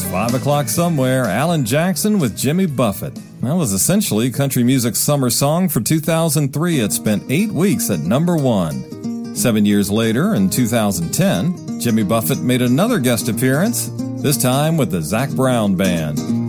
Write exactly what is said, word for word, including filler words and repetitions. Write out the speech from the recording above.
Five O'Clock Somewhere, Alan Jackson with Jimmy Buffett. That was essentially country music's summer song for two thousand three. It spent eight weeks at number one. Seven years later, in two thousand ten, Jimmy Buffett made another guest appearance, this time with the Zac Brown Band.